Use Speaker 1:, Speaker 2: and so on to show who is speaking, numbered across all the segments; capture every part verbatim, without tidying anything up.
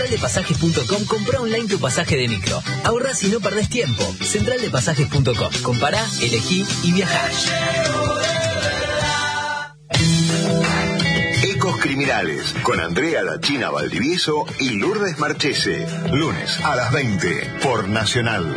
Speaker 1: central de pasajes punto com, comprá online tu pasaje de micro. Ahorrás y no perdés tiempo. central de pasajes punto com. Compará, elegí y viajá.
Speaker 2: Ecos Criminales, con Andrea La China Valdivieso y Lourdes Marchese. Lunes a las veinte, por Nacional.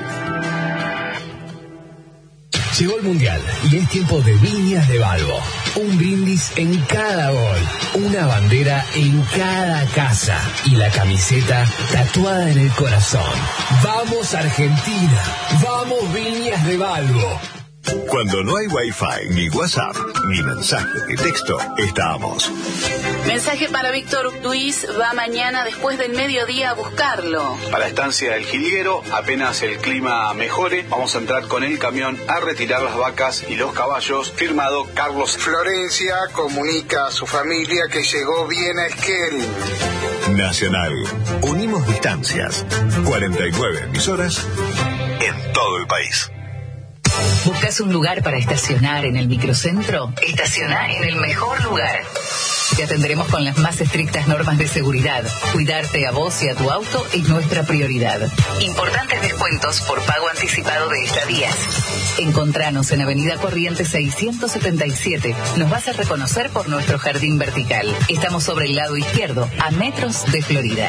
Speaker 3: Llegó el Mundial y es tiempo de Viñas de Balbo. Un brindis en cada gol, una bandera en cada casa y la camiseta tatuada en el corazón. ¡Vamos Argentina! ¡Vamos Viñas de Balbo!
Speaker 2: Cuando no hay Wi-Fi, ni WhatsApp, ni mensaje de texto, estamos.
Speaker 4: Mensaje para Víctor Luis, va mañana después del mediodía a buscarlo.
Speaker 5: A la estancia del Jilguero, apenas el clima mejore, vamos a entrar con el camión a retirar las vacas y los caballos. Firmado Carlos.
Speaker 6: Florencia comunica a su familia que llegó bien a Esquel.
Speaker 2: Nacional. Unimos distancias. cuarenta y nueve emisoras en todo el país.
Speaker 7: ¿Buscas un lugar para estacionar en el microcentro? Estacioná en el mejor lugar. Te atenderemos con las más estrictas normas de seguridad. Cuidarte a vos y a tu auto es nuestra prioridad. Importantes descuentos por pago anticipado de estadías. Encontranos en Avenida Corrientes seiscientos setenta y siete. Nos vas a reconocer por nuestro jardín vertical. Estamos sobre el lado izquierdo, a metros de Florida.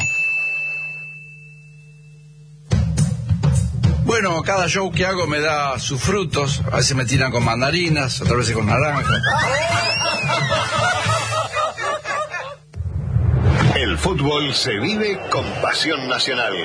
Speaker 8: Bueno, cada show que hago me da sus frutos. A veces me tiran con mandarinas, otras veces con naranjas.
Speaker 2: El fútbol se vive con pasión nacional.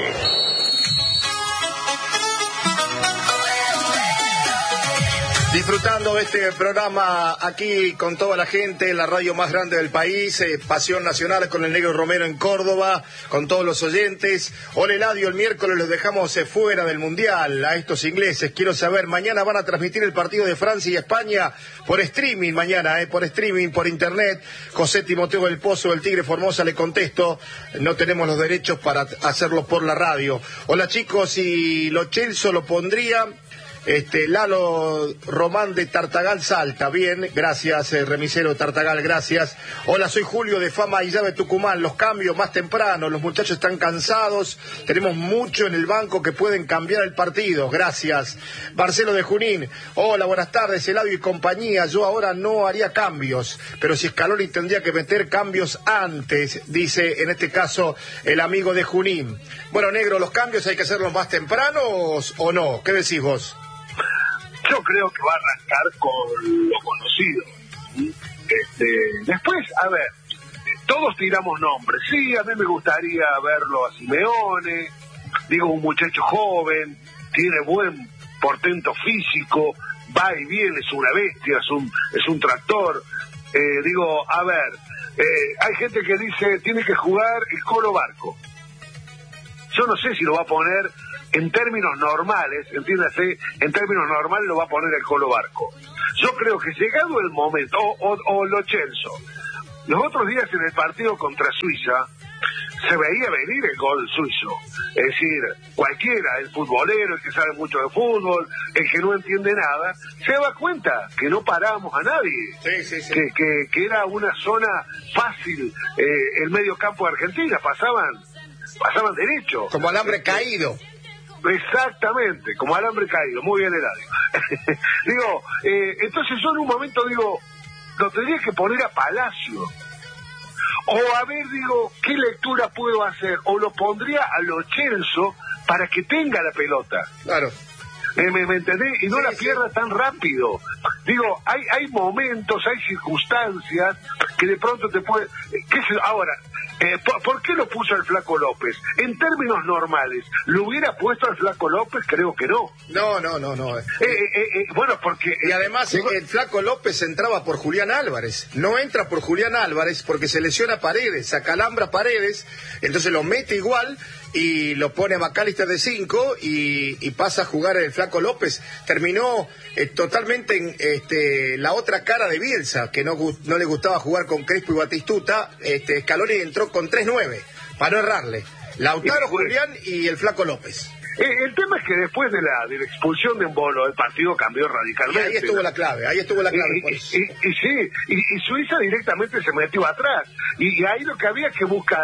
Speaker 9: Disfrutando de este programa aquí con toda la gente, la radio más grande del país, eh, Pasión Nacional con el Negro Romero en Córdoba, con todos los oyentes. Hola Eladio, el miércoles los dejamos eh, fuera del Mundial a estos ingleses. Quiero saber, mañana van a transmitir el partido de Francia y España por streaming, mañana, eh, por streaming, por internet. José Timoteo del Pozo, del Tigre Formosa, le contesto, no tenemos los derechos para hacerlo por la radio. Hola chicos, y Lo Celso lo pondría... Este, Lalo Román de Tartagal Salta, bien, gracias, eh, remisero de Tartagal, gracias. Hola, soy Julio de Fama y Llave Tucumán, los cambios más temprano, los muchachos están cansados, tenemos mucho en el banco que pueden cambiar el partido, gracias. Marcelo de Junín, hola, buenas tardes, Eladio y compañía, yo ahora no haría cambios, pero si Scaloni tendría que meter cambios antes, dice en este caso el amigo de Junín. Bueno, negro, ¿los cambios hay que hacerlos más tempranos o no? ¿Qué decís vos?
Speaker 10: Yo creo que va a arrancar con lo conocido. Este, después, a ver, todos tiramos nombres. Sí, a mí me gustaría verlo a Simeone, digo, un muchacho joven, tiene buen portento físico, va y viene, es una bestia, es un, es un tractor. Eh, digo, a ver, eh, hay gente que dice, tiene que jugar el Colo Barco. Yo no sé si lo va a poner en términos normales, entiéndase, en términos normales lo va a poner el Colo Barco. Yo creo que llegado el momento, o, o, o Lo Celso, los otros días en el partido contra Suiza, se veía venir el gol suizo. Es decir, cualquiera, el futbolero, el que sabe mucho de fútbol, el que no entiende nada, se da cuenta que no paramos a nadie.
Speaker 9: Sí, sí, sí.
Speaker 10: Que, que, que era una zona fácil, eh, el medio campo de Argentina, pasaban, pasaban derecho.
Speaker 9: Como alambre caído.
Speaker 10: Exactamente, como alambre caído, muy bien Eladio. digo, eh, entonces yo en un momento digo, lo tendría que poner a Palacio. O a ver, digo, ¿qué lectura puedo hacer? O lo pondría a Lo Celso para que tenga la pelota.
Speaker 9: Claro.
Speaker 10: Eh, ¿Me, me entendés? Y no sí, la pierda sí. tan rápido. Digo, hay hay momentos, hay circunstancias que de pronto te puede... ¿Qué se... Ahora... Eh, ¿por, ¿Por qué lo puso el Flaco López? En términos normales, ¿lo hubiera puesto al Flaco López? Creo que no.
Speaker 9: No, no, no, no.
Speaker 10: Eh, eh, eh, bueno, porque...
Speaker 9: Y además eh, el Flaco López entraba por Julián Álvarez. No entra por Julián Álvarez porque se lesiona Paredes, se acalambra Paredes, entonces lo mete igual y lo pone a McAllister de cinco y, y pasa a jugar el Flaco López. Terminó eh, totalmente en este, la otra cara de Bielsa, que no, no le gustaba jugar con Crespo y Batistuta. Este, Scaloni entró con tres nueve, para no errarle. Lautaro, Julián y el Flaco López.
Speaker 10: Eh, el tema es que después de la, de la expulsión de Embolo, el partido cambió radicalmente.
Speaker 9: Y ahí estuvo la clave, ahí estuvo la clave.
Speaker 10: Y, y, y, y sí, y, y Suiza directamente se metió atrás. Y, y ahí lo que había que buscar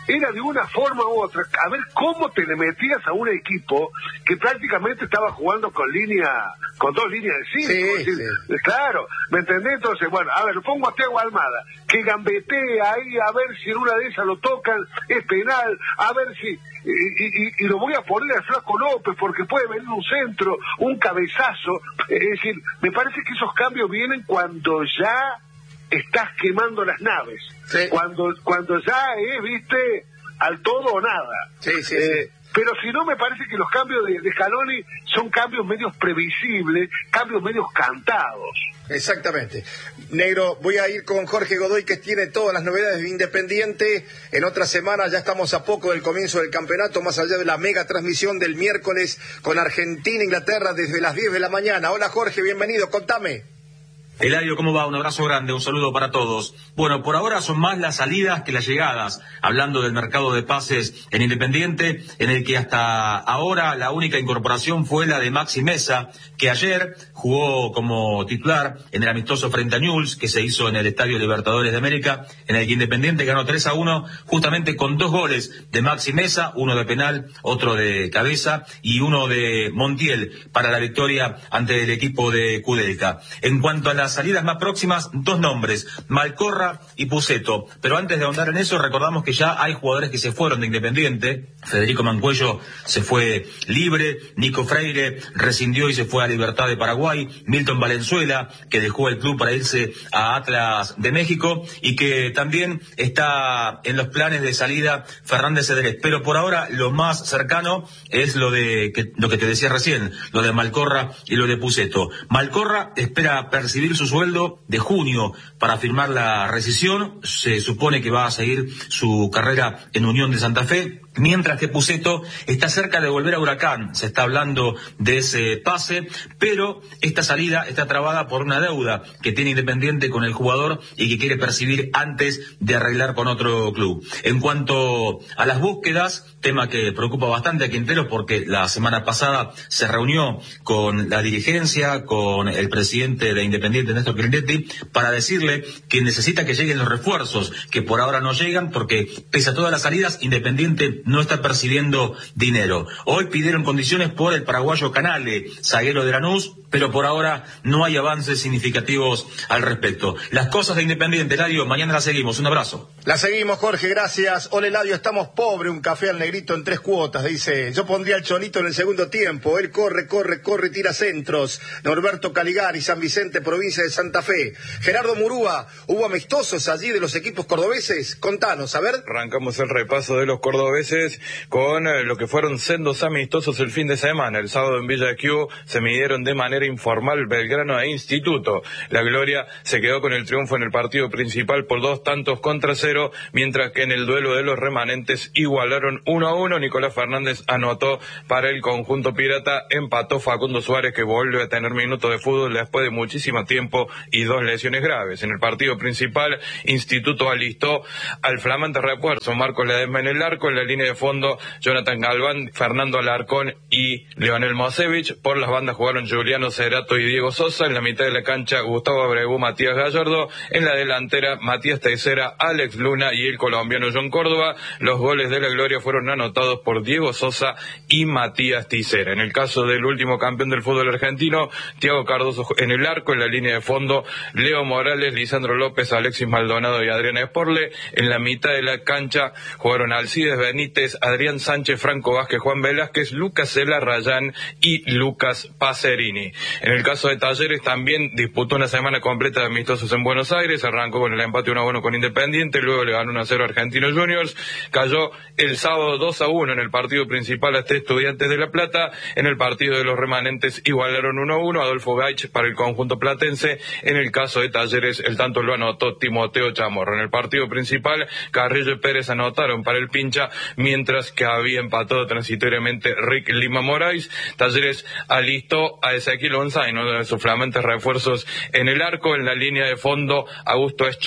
Speaker 10: era de una forma u otra, a ver cómo te le metías a un equipo que prácticamente estaba jugando con línea, con dos líneas de cinco.
Speaker 9: Sí,
Speaker 10: decir,
Speaker 9: sí.
Speaker 10: Claro, ¿me entendés? Entonces, bueno, a ver, lo pongo a Thiago Almada, que gambetee ahí a ver si en una de esas lo tocan, es penal, a ver si... Y, y, y lo voy a poner al Flaco López porque puede venir un centro, un cabezazo. Es decir, me parece que esos cambios vienen cuando ya estás quemando las naves.
Speaker 9: Sí.
Speaker 10: Cuando cuando ya es, viste, al todo o nada.
Speaker 9: Sí, sí,
Speaker 10: eh,
Speaker 9: sí.
Speaker 10: Pero si no, me parece que los cambios de, de Scaloni son cambios medios previsibles, cambios medios cantados.
Speaker 9: Exactamente. Negro, voy a ir con Jorge Godoy, que tiene todas las novedades de Independiente. En otra semana ya estamos a poco del comienzo del campeonato, más allá de la mega transmisión del miércoles con Argentina-Inglaterra desde las diez de la mañana. Hola Jorge, bienvenido, contame.
Speaker 11: Eladio, ¿cómo va? Un abrazo grande, un saludo para todos. Bueno, por ahora son más las salidas que las llegadas, hablando del mercado de pases en Independiente, en el que hasta ahora la única incorporación fue la de Maxi Meza, que ayer jugó como titular en el amistoso frente a Newell's, que se hizo en el Estadio Libertadores de América, en el que Independiente ganó tres a uno, justamente con dos goles de Maxi Meza, uno de penal, otro de cabeza, y uno de Montiel, para la victoria ante el equipo de Kudelka. En cuanto a la las salidas más próximas, dos nombres, Malcorra y Pusetto. Pero antes de ahondar en eso, recordamos que ya hay jugadores que se fueron de Independiente. Federico Mancuello se fue libre, Nico Freire rescindió y se fue a Libertad de Paraguay, Milton Valenzuela, que dejó el club para irse a Atlas de México, y que también está en los planes de salida Fernández Cedrés. Pero por ahora lo más cercano es lo de que, lo que te decía recién, lo de Malcorra y lo de Pusetto. Malcorra espera percibir su sueldo de junio para firmar la rescisión. Se supone que va a seguir su carrera en Unión de Santa Fe, mientras que Pusetto está cerca de volver a Huracán. Se está hablando de ese pase, pero esta salida está trabada por una deuda que tiene Independiente con el jugador y que quiere percibir antes de arreglar con otro club. En cuanto a las búsquedas, tema que preocupa bastante a Quinteros, porque la semana pasada se reunió con la dirigencia, con el presidente de Independiente, Néstor Grindetti, para decirle que necesita que lleguen los refuerzos, que por ahora no llegan, porque pese a todas las salidas, Independiente no está percibiendo dinero. Hoy pidieron condiciones por el paraguayo Canale, zaguero de Lanús, pero por ahora no hay avances significativos al respecto. Las cosas de Independiente, Eladio, mañana las seguimos. Un abrazo.
Speaker 9: La seguimos, Jorge, gracias. Hola, Eladio, estamos pobre, un café al negrito en tres cuotas, dice. Yo pondría al Cholito en el segundo tiempo. Él corre, corre, corre, tira centros. Norberto Caligari, San Vicente, provincia de Santa Fe. Gerardo Murúa, ¿hubo amistosos allí de los equipos cordobeses? Contanos, a ver.
Speaker 12: Arrancamos el repaso de los cordobeses con eh, lo que fueron sendos amistosos el fin de semana. El sábado en Villa Q se midieron de manera informal Belgrano e Instituto. La Gloria se quedó con el triunfo en el partido principal por dos tantos contra cero, mientras que en el duelo de los remanentes igualaron uno a uno. Nicolás Fernández anotó para el conjunto pirata, empató Facundo Suárez, que volvió a tener minutos de fútbol después de muchísimo tiempo y dos lesiones graves. En el partido principal, Instituto alistó al flamante refuerzo Marcos Ledesma en el arco, en la línea de fondo Jonathan Galván, Fernando Alarcón y Leonel Mosevich. Por las bandas jugaron Juliano Cerato y Diego Sosa. En la mitad de la cancha, Gustavo Abreu, Matías Gallardo. En la delantera, Matías Teixeira, Alex Luna y el colombiano John Córdoba. Los goles de la Gloria fueron anotados por Diego Sosa y Matías Teixeira. En el caso del último campeón del fútbol argentino, Thiago Cardoso en el arco, en la línea de fondo Leo Morales, Lisandro López, Alexis Maldonado y Adriana Esporle. En la mitad de la cancha jugaron Alcides Benítez, Adrián Sánchez, Franco Vázquez, Juan Velázquez, Lucas Cela Rayán y Lucas Pacerini. En el caso de Talleres, también disputó una semana completa de amistosos en Buenos Aires. Arrancó con el empate uno a uno con Independiente, luego le ganó uno a cero a Argentinos Juniors. Cayó el sábado dos a uno en el partido principal ante Estudiantes de La Plata. En el partido de los remanentes igualaron uno a uno, Adolfo Gaich para el conjunto platense. En el caso de Talleres, el tanto lo anotó Timoteo Chamorro. En el partido principal, Carrillo y Pérez anotaron para el Pincha, mientras que había empatado transitoriamente Rick Lima Moraes. Talleres alistó a Ezequiel González, uno de sus flamantes refuerzos en el arco. En la línea de fondo, Augusto Eschot,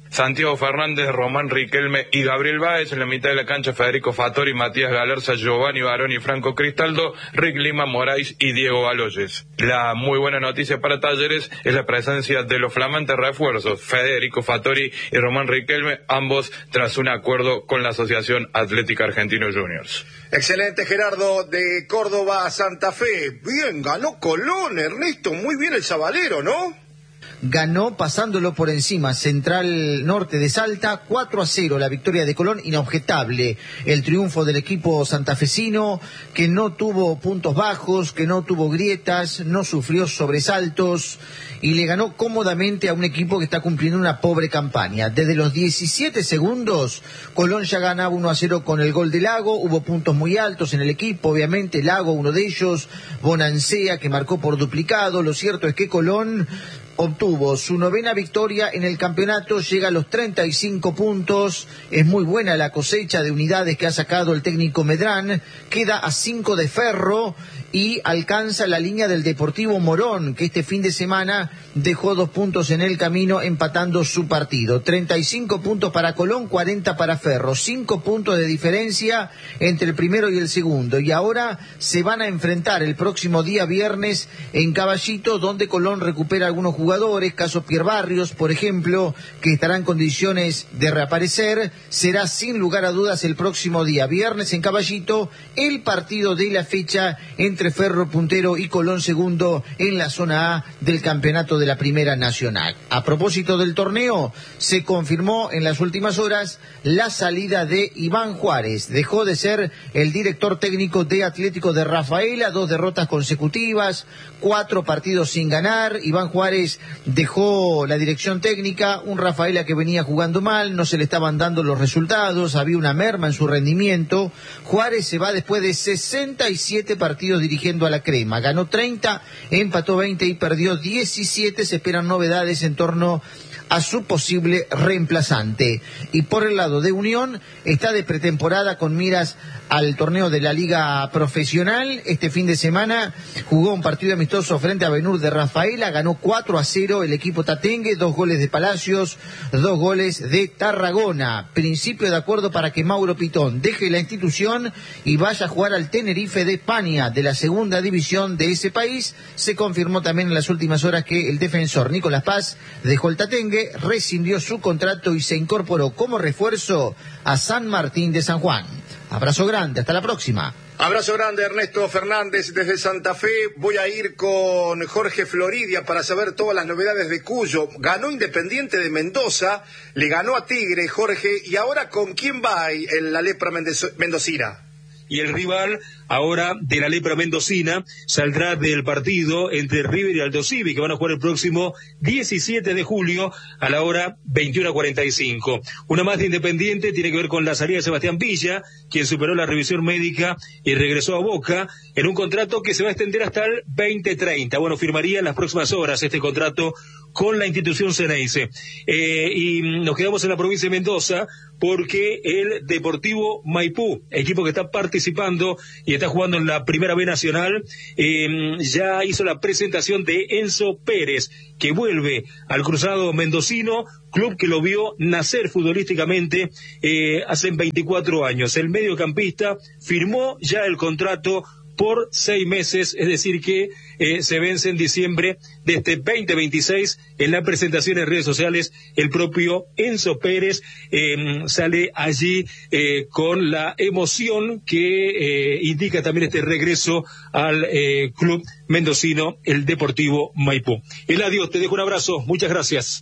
Speaker 12: Santiago Fernández, Román Riquelme y Gabriel Báez. En la mitad de la cancha, Federico Fattori, Matías Galarza, Giovanni Baroni, Franco Cristaldo, Rick Lima, Moraes y Diego Baloyes. La muy buena noticia para Talleres es la presencia de los flamantes refuerzos, Federico Fattori y Román Riquelme, ambos tras un acuerdo con la Asociación Atlética Argentino Juniors.
Speaker 9: Excelente, Gerardo, de Córdoba a Santa Fe. Bien, ganó Colón, Ernesto, muy bien el Sabalero, ¿no?
Speaker 13: Ganó pasándolo por encima, Central Norte de Salta, cuatro a cero, la victoria de Colón, inobjetable. El triunfo del equipo santafesino, que no tuvo puntos bajos, que no tuvo grietas, no sufrió sobresaltos, y le ganó cómodamente a un equipo que está cumpliendo una pobre campaña. Desde los diecisiete segundos, Colón ya ganaba uno a cero con el gol de Lago, hubo puntos muy altos en el equipo, obviamente, Lago uno de ellos, Bonancea que marcó por duplicado. Lo cierto es que Colón obtuvo su novena victoria en el campeonato, llega a los treinta y cinco puntos, es muy buena la cosecha de unidades que ha sacado el técnico Medrán, queda a cinco de Ferro y alcanza la línea del Deportivo Morón, que este fin de semana dejó dos puntos en el camino empatando su partido. treinta y cinco puntos para Colón, cuarenta para Ferro, cinco puntos de diferencia entre el primero y el segundo, y ahora se van a enfrentar el próximo día viernes en Caballito, donde Colón recupera algunos jugadores, caso Pierre Barrios, por ejemplo, que estará en condiciones de reaparecer. Será sin lugar a dudas el próximo día viernes en Caballito el partido de la fecha entre Ferro puntero y Colón segundo en la zona A del campeonato de la Primera Nacional. A propósito del torneo, se confirmó en las últimas horas la salida de Iván Juárez. Dejó de ser el director técnico de Atlético de Rafaela, dos derrotas consecutivas, cuatro partidos sin ganar. Iván Juárez dejó la dirección técnica, un Rafaela que venía jugando mal, no se le estaban dando los resultados, había una merma en su rendimiento. Juárez se va después de sesenta y siete partidos dirigiendo a la crema, ganó treinta, empató veinte y perdió diecisiete. Se esperan novedades en torno a su posible reemplazante. Y por el lado de Unión, está de pretemporada con miras al torneo de la Liga Profesional. Este fin de semana jugó un partido amistoso frente a Benur de Rafaela, ganó cuatro a cero el equipo tatengue, dos goles de Palacios, dos goles de Tarragona. Principio de acuerdo para que Mauro Pitón deje la institución y vaya a jugar al Tenerife de España, de la segunda división de ese país. Se confirmó también en las últimas horas que el defensor Nicolás Paz dejó el tatengue, rescindió su contrato y se incorporó como refuerzo a San Martín de San Juan. Abrazo grande, hasta la próxima.
Speaker 9: Abrazo grande, Ernesto Fernández desde Santa Fe. Voy a ir con Jorge Floridia para saber todas las novedades de Cuyo. Ganó Independiente de Mendoza, le ganó a Tigre, Jorge, y ahora ¿con quién va en la lepra mendocina?
Speaker 14: Y el rival ahora de la lepra mendocina saldrá del partido entre River y Aldo Civi, que van a jugar el próximo diecisiete de julio a la hora veintiuno cuarenta y cinco. Una más de Independiente tiene que ver con la salida de Sebastián Villa, quien superó la revisión médica y regresó a Boca en un contrato que se va a extender hasta el veinte treinta. Bueno, firmaría en las próximas horas este contrato con la institución Ceneice. Eh, y nos quedamos en la provincia de Mendoza porque el Deportivo Maipú, equipo que está participando y está jugando en la Primera B Nacional, eh, ya hizo la presentación de Enzo Pérez, que vuelve al Cruzado Mendocino, club que lo vio nacer futbolísticamente eh, hace veinticuatro años. El mediocampista firmó ya el contrato por seis meses, es decir que eh, se vence en diciembre de este veinte veintiséis. En la presentación en redes sociales, el propio Enzo Pérez eh, sale allí eh, con la emoción que eh, indica también este regreso al eh, club mendocino, el Deportivo Maipú. Eladio, te dejo un abrazo, muchas gracias.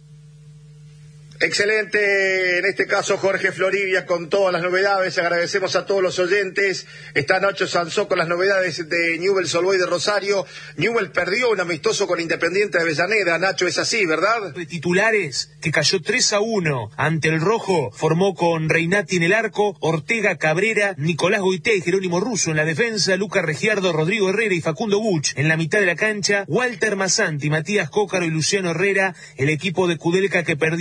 Speaker 9: Excelente, en este caso Jorge Floridia con todas las novedades. Agradecemos a todos los oyentes. Está Nacho Sansó con las novedades de Newell's Old Boys de Rosario. Newell's perdió un amistoso con Independiente de Avellaneda. Nacho, es así, ¿verdad?
Speaker 15: De titulares, que cayó tres a uno ante el Rojo, formó con Reinati en el arco, Ortega, Cabrera, Nicolás Goité y Jerónimo Russo en la defensa, Lucas Regiardo, Rodrigo Herrera y Facundo Buch en la mitad de la cancha, Walter Masanti, Matías Cócaro y Luciano Herrera, el equipo de Kudelka que perdió tres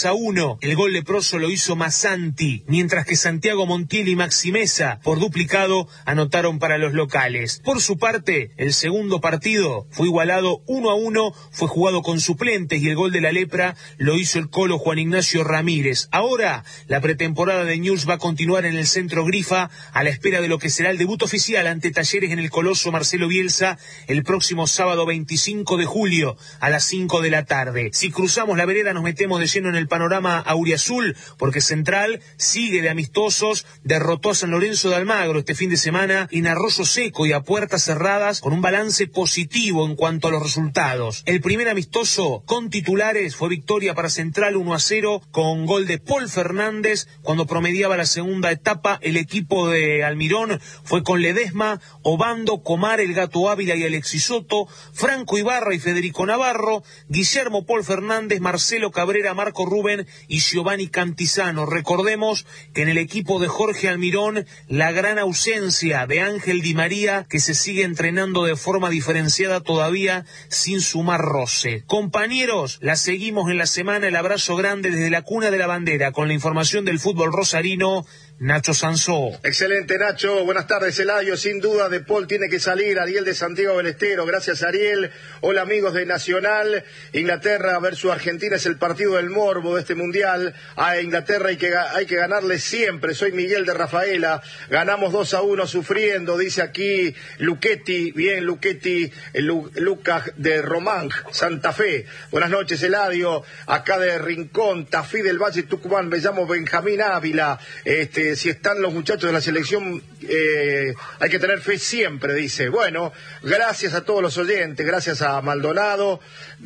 Speaker 15: dos a uno. El gol leproso lo hizo Massanti, mientras que Santiago Montiel y Maxi Mesa, por duplicado, anotaron para los locales. Por su parte, el segundo partido fue igualado uno a uno, fue jugado con suplentes y el gol de la Lepra lo hizo el Colo Juan Ignacio Ramírez. Ahora, la pretemporada de News va a continuar en el Centro Grifa a la espera de lo que será el debut oficial ante Talleres en el Coloso Marcelo Bielsa el próximo sábado veinticinco de julio a las cinco de la tarde. Si cruzamos la vereda nos metemos de lleno en el panorama auriazul, porque Central sigue de amistosos, derrotó a San Lorenzo de Almagro este fin de semana en Arroyo Seco y a puertas cerradas con un balance positivo en cuanto a los resultados. El primer amistoso con titulares fue victoria para Central uno a cero con gol de Paul Fernández cuando promediaba la segunda etapa. El equipo de Almirón fue con Ledesma, Obando, Comar, el Gato Ávila y Alexis Soto, Franco Ibarra y Federico Navarro, Guillermo Paul Fernández, Marcelo Cabrera, Marco Rubén y Giovanni Cantizano. Recordemos que en el equipo de Jorge Almirón la gran ausencia de Ángel Di María, que se sigue entrenando de forma diferenciada todavía sin sumar roce. Compañeros, la seguimos en la semana. El abrazo grande desde la cuna de la bandera con la información del fútbol rosarino, Nacho Sansó.
Speaker 9: Excelente, Nacho. Buenas tardes, Eladio. Sin duda, De Paul tiene que salir. Ariel de Santiago del Estero. Gracias, Ariel. Hola, amigos de Nacional. Inglaterra versus Argentina es el partido del morbo de este mundial. A Inglaterra hay que, hay que ganarle siempre. Soy Miguel de Rafaela. Ganamos dos a uno sufriendo, dice aquí Luchetti. Bien, Luchetti. Lu, Lucas de Román, Santa Fe. Buenas noches, Eladio. Acá de Rincón, Tafí del Valle, Tucumán. Me llamo Benjamín Ávila. Este, si están los muchachos de la selección, eh, hay que tener fe siempre, dice. Bueno, gracias a todos los oyentes, gracias a Maldonado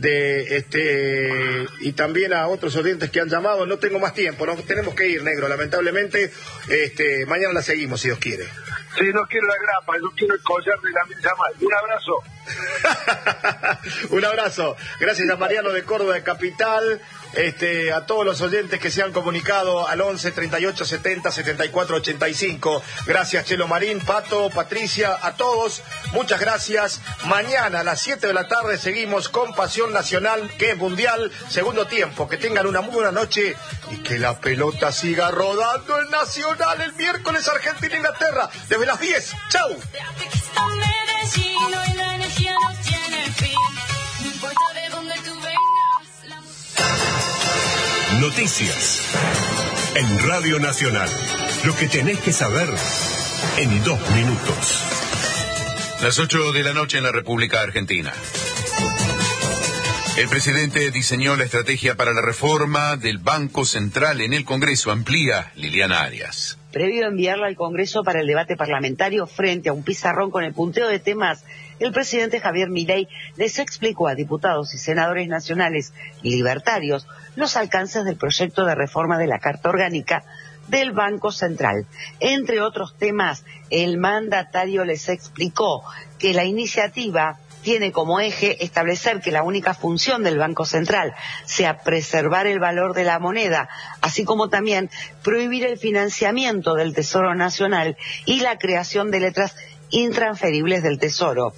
Speaker 9: de este y también a otros oyentes que han llamado. No tengo más tiempo, no tenemos que ir, negro, lamentablemente. Este, mañana la seguimos, si Dios quiere.
Speaker 10: Sí, no quiero la grapa, yo quiero el collar de la Yamal. Un abrazo.
Speaker 9: Un abrazo. Gracias a Mariano de Córdoba de Capital. Este, a todos los oyentes que se han comunicado al once, treinta y ocho, setenta, setenta y cuatro, ochenta y cinco. Gracias, Chelo Marín, Pato, Patricia, a todos, muchas gracias. Mañana a las siete de la tarde seguimos con Pasión Nacional, que es mundial, segundo tiempo. Que tengan una muy buena noche y que la pelota siga rodando en Nacional el miércoles Argentina-Inglaterra, desde las diez. ¡Chau!
Speaker 2: Noticias en Radio Nacional. Lo que tenés que saber en dos minutos.
Speaker 16: Las ocho de la noche en la República Argentina. El presidente diseñó la estrategia para la reforma del Banco Central en el Congreso. Amplía Liliana Arias.
Speaker 17: Previo a enviarla al Congreso para el debate parlamentario frente a un pizarrón con el punteo de temas, el presidente Javier Milei les explicó a diputados y senadores nacionales y libertarios los alcances del proyecto de reforma de la Carta Orgánica del Banco Central. Entre otros temas, el mandatario les explicó que la iniciativa tiene como eje establecer que la única función del Banco Central sea preservar el valor de la moneda, así como también prohibir el financiamiento del Tesoro Nacional y la creación de letras intransferibles del Tesoro.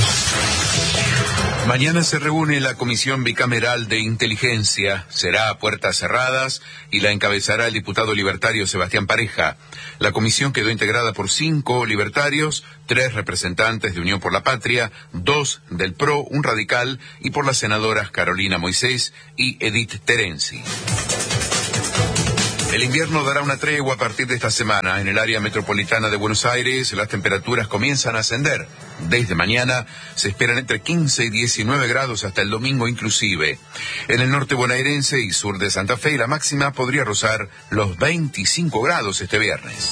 Speaker 16: Mañana se reúne la Comisión Bicameral de Inteligencia. Será a puertas cerradas y la encabezará el diputado libertario Sebastián Pareja. La comisión quedó integrada por cinco libertarios, tres representantes de Unión por la Patria, dos del P R O, un radical, y por las senadoras Carolina Moisés y Edith Terenzi. El invierno dará una tregua a partir de esta semana. En el área metropolitana de Buenos Aires, las temperaturas comienzan a ascender. Desde mañana se esperan entre quince y diecinueve grados hasta el domingo inclusive. En el norte bonaerense y sur de Santa Fe, la máxima podría rozar los veinticinco grados este viernes.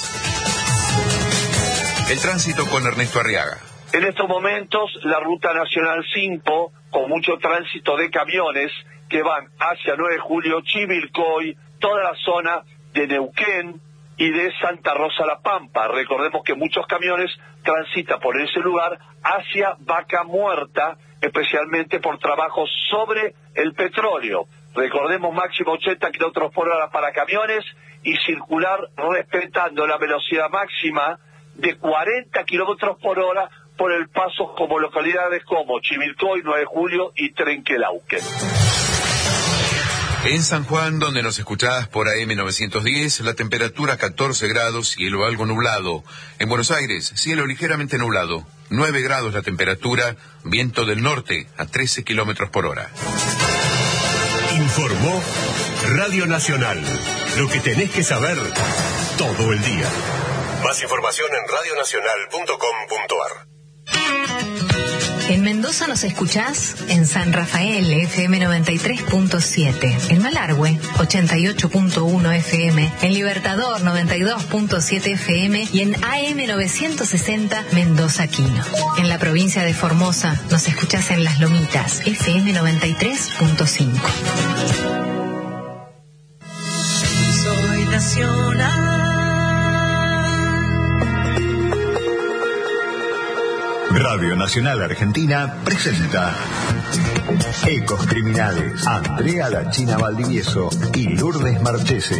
Speaker 16: El tránsito con Ernesto Arriaga.
Speaker 10: En estos momentos, la ruta nacional cinco, con mucho tránsito de camiones que van hacia nueve de julio, Chivilcoy, toda la zona de Neuquén y de Santa Rosa La Pampa. Recordemos que muchos camiones transitan por ese lugar hacia Vaca Muerta, especialmente por trabajos sobre el petróleo. Recordemos máximo ochenta kilómetros por hora para camiones y circular respetando la velocidad máxima de cuarenta kilómetros por hora por el paso como localidades como Chivilcoy, nueve de julio y Trenquelauquen.
Speaker 16: En San Juan, donde nos escuchás por A M novecientos diez, la temperatura catorce grados, cielo algo nublado. En Buenos Aires, cielo ligeramente nublado, nueve grados la temperatura, viento del norte a trece kilómetros por hora.
Speaker 18: Informó Radio Nacional. Lo que tenés que saber todo el día. Más información en radio nacional punto com punto a r.
Speaker 7: En Mendoza nos escuchás en San Rafael, F M noventa y tres punto siete, en Malargüe, ochenta y ocho punto uno F M, en Libertador, noventa y dos punto siete F M y en A M novecientos sesenta Mendoza Quino. En la provincia de Formosa nos escuchás en Las Lomitas, F M noventa y tres punto cinco.
Speaker 19: Soy nacional.
Speaker 2: Radio Nacional Argentina presenta Ecos Criminales. Andrea La China Valdivieso y Lourdes Marchese.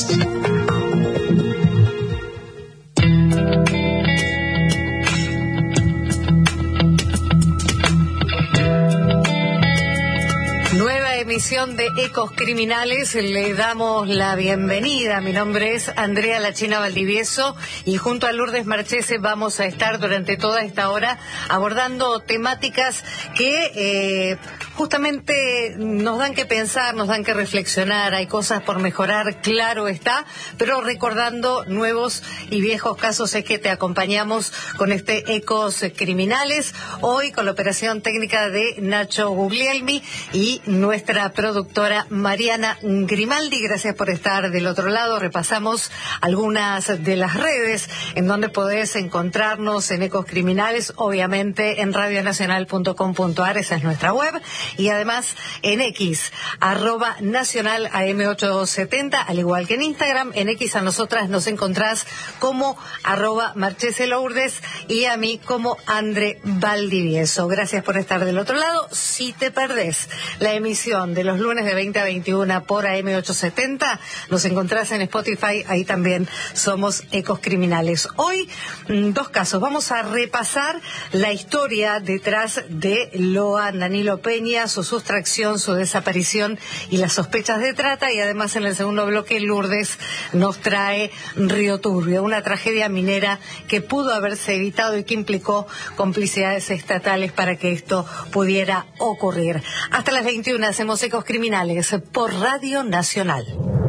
Speaker 20: Nueva emisión de Ecos Criminales, le damos la bienvenida. Mi nombre es Andrea La China Valdivieso y junto a Lourdes Marchese vamos a estar durante toda esta hora abordando temáticas que eh, justamente nos dan que pensar, nos dan que reflexionar. Hay cosas por mejorar, claro está, pero recordando nuevos y viejos casos es que te acompañamos con este Ecos Criminales. Hoy con la operación técnica de Nacho Guglielmi y nuestra productora Mariana Grimaldi. Gracias por estar del otro lado. Repasamos algunas de las redes en donde podés encontrarnos en Ecos Criminales, obviamente en radio nacional punto com punto a r, esa es nuestra web, y además en X, arroba nacional A M ochocientos setenta, al igual que en Instagram. En X a nosotras nos encontrás como arroba Marchese Lourdes y a mí como Andre Valdivieso. Gracias por estar del otro lado. Si te perdés la emisión de los lunes de veinte a veintiuna por A M ochocientos setenta, nos encontrás en Spotify, ahí también somos Ecos Criminales. Hoy, dos casos. Vamos a repasar la historia detrás de Loan Danilo Peña, su sustracción, su desaparición y las sospechas de trata, y además en el segundo bloque Lourdes nos trae Río Turbio, una tragedia minera que pudo haberse evitado y que implicó complicidades estatales para que esto pudiera ocurrir. Hasta las veintiuna hacemos Ecos Criminales por Radio Nacional.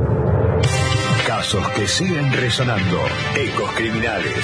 Speaker 2: Casos que siguen resonando. Ecos Criminales.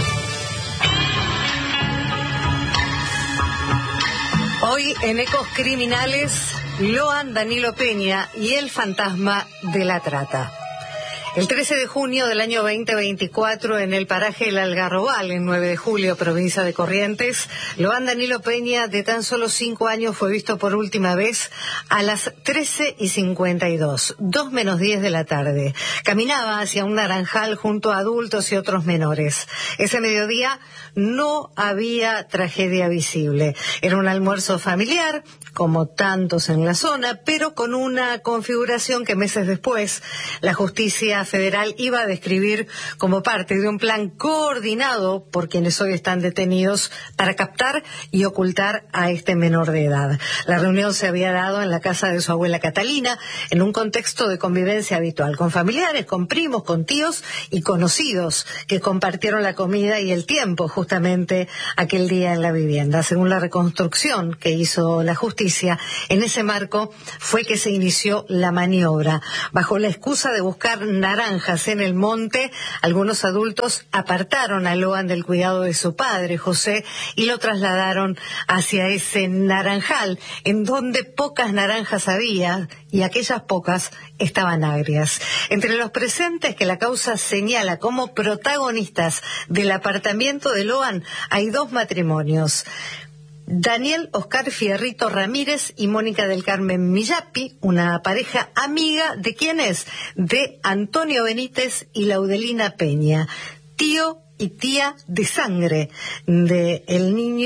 Speaker 20: Hoy en Ecos Criminales, Loan Danilo Peña y el fantasma de la trata. El trece de junio del año veinte veinticuatro, en el paraje El Algarrobal, en nueve de julio, provincia de Corrientes, Loan Danilo Peña, de tan solo cinco años, fue visto por última vez a las trece y cincuenta y dos, dos menos diez de la tarde. Caminaba hacia un naranjal junto a adultos y otros menores. Ese mediodía no había tragedia visible. Era un almuerzo familiar, como tantos en la zona, pero con una configuración que meses después la justicia federal iba a describir como parte de un plan coordinado por quienes hoy están detenidos para captar y ocultar a este menor de edad. La reunión se había dado en la casa de su abuela Catalina, en un contexto de convivencia habitual, con familiares, con primos, con tíos y conocidos que compartieron la comida y el tiempo justamente aquel día en la vivienda. Según la reconstrucción que hizo la justicia, en ese marco fue que se inició la maniobra. Bajo la excusa de buscar naranjas en el monte, algunos adultos apartaron a Loan del cuidado de su padre, José, y lo trasladaron hacia ese naranjal, en donde pocas naranjas había, y aquellas pocas estaban agrias. Entre los presentes que la causa señala como protagonistas del apartamiento de Loan hay dos matrimonios: Daniel Oscar Fierrito Ramírez y Mónica del Carmen Millapi, una pareja amiga de quién es, de Antonio Benítez y Laudelina Peña, tío y tía de sangre de el niño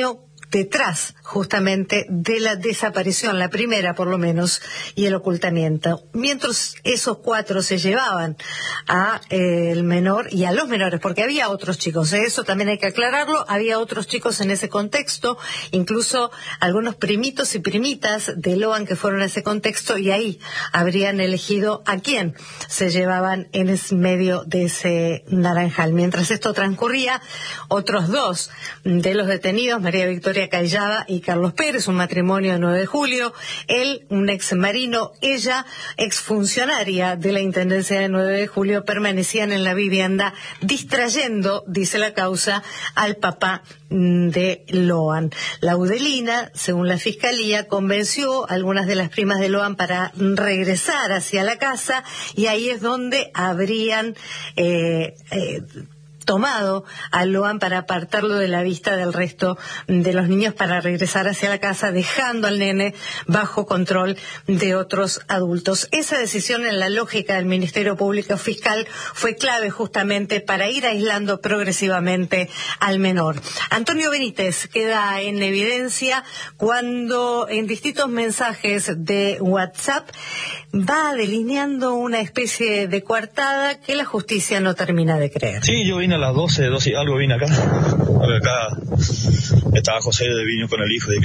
Speaker 20: detrás justamente de la desaparición, la primera por lo menos, y el ocultamiento. Mientras esos cuatro se llevaban a eh, el menor y a los menores, porque había otros chicos, ¿eh? Eso también hay que aclararlo, había otros chicos en ese contexto, incluso algunos primitos y primitas de Loan que fueron a ese contexto, y ahí habrían elegido a quién se llevaban en el medio de ese naranjal. Mientras esto transcurría, otros dos de los detenidos, María Victoria Callaba y Carlos Pérez, un matrimonio de nueve de julio, él, un ex marino, ella, exfuncionaria de la Intendencia de nueve de julio, permanecían en la vivienda distrayendo, dice la causa, al papá de Loan. La Udelina, según la Fiscalía, convenció a algunas de las primas de Loan para regresar hacia la casa, y ahí es donde habrían eh, eh, tomado a Loan para apartarlo de la vista del resto de los niños, para regresar hacia la casa, dejando al nene bajo control de otros adultos. Esa decisión, en la lógica del Ministerio Público Fiscal, fue clave justamente para ir aislando progresivamente al menor. Antonio Benítez queda en evidencia cuando en distintos mensajes de WhatsApp va delineando una especie de coartada que la justicia no termina de creer.
Speaker 21: Sí, yo vine a las doce, doce y algo vine acá. Acá estaba José de Viño con el hijo, y que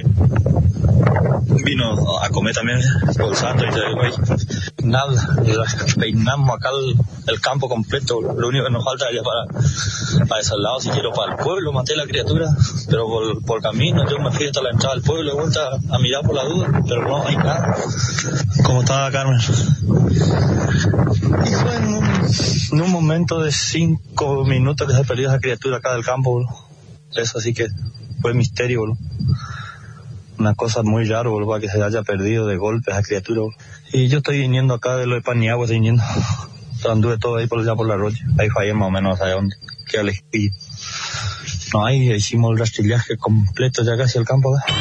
Speaker 21: vino a comer también por el santo y todo, güey. Nada, peinamos acá el, el campo completo. Lo único que nos falta es para, para ese lado, si quiero para el pueblo, maté la criatura, pero por, por camino yo me fui hasta la entrada del pueblo, de vuelta a mirar por la duda, pero no hay nada. ¿Cómo estaba Carmen? Y fue en un, en un momento de cinco minutos que se perdió esa criatura acá del campo, bro. Eso sí que fue misterio, bro. Una cosa muy rara, bro, para que se haya perdido de golpe esa criatura, bro. Y yo estoy viniendo acá de lo de Paniagua, estoy viniendo. Anduve todo ahí por allá por la rocha. Ahí fallé más o menos a dónde. Que al espillo. No, ahí hicimos el rastrillaje completo ya casi al campo, ¿verdad?